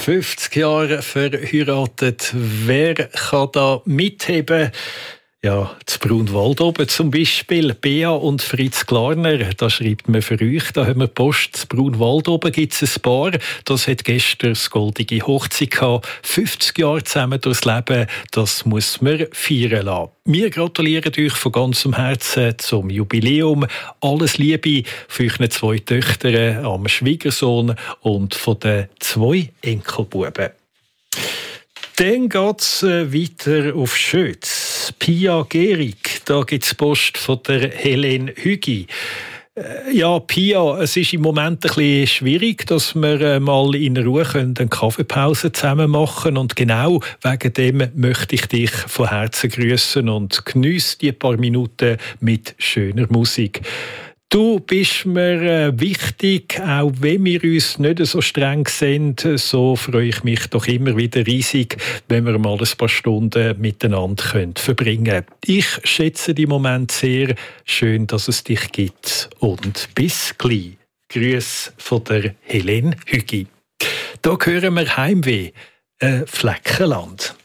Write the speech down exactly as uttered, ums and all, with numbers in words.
fünfzig Jahre verheiratet. Wer kann da mitheben? Ja, zu Brunwald oben zum Beispiel. Bea und Fritz Klarner, da schreibt man für euch, da haben wir Post. Zu Brunwald oben gibt es ein Paar, das hat gestern das goldige Hochzeit gehabt. fünfzig Jahre zusammen durchs Leben, das muss man feiern lassen. Wir gratulieren euch von ganzem Herzen zum Jubiläum. Alles Liebe für euren zwei Töchter, am Schwiegersohn und von den zwei Enkelbuben. Dann geht es weiter auf Schötz. Pia Gehrig, da gibt es Post von der Helene Hügi. Ja, Pia, es ist im Moment ein bisschen schwierig, dass wir mal in Ruhe eine Kaffeepause zusammen machen können. Und genau wegen dem möchte ich dich von Herzen grüßen und geniesse die paar Minuten mit schöner Musik. Du bist mir wichtig, auch wenn wir uns nicht so streng sind, so freue ich mich doch immer wieder riesig, wenn wir mal ein paar Stunden miteinander verbringen können. Ich schätze den Moment sehr. Schön, dass es dich gibt. Und bis gleich. Grüße von der Helene Hügi. Da hören wir Heimweh, äh, Fleckenland.